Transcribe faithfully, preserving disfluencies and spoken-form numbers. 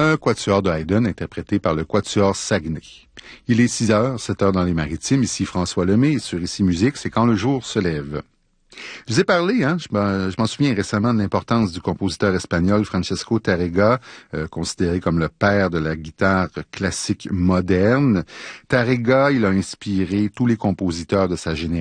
un quatuor de Haydn interprété par le quatuor Saguenay. Il est six heures, sept heures dans les Maritimes. Ici François Lemay et sur Ici Musique, c'est Quand le jour se lève. Je vous ai parlé, hein, je, m'en, je m'en souviens récemment de l'importance du compositeur espagnol Francesco Tárrega, euh, considéré comme le père de la guitare classique moderne. Tárrega, il a inspiré tous les compositeurs de sa génération.